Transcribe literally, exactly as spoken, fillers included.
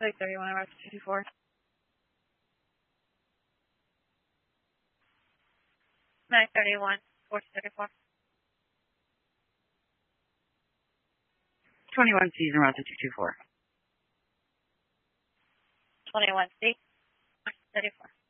Like thirty-one, Route two two four. nine thirty-one, four thirty-four. twenty-one C's and Route two two four. twenty-one C, thirty-four.